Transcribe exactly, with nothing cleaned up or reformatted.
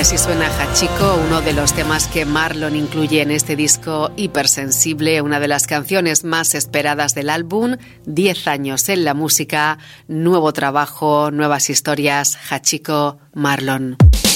así suena Hachiko, uno de los temas que Marlon incluye en este disco hipersensible, una de las canciones más esperadas del álbum. Diez años en la música, nuevo trabajo, nuevas historias. Hachiko, Marlon.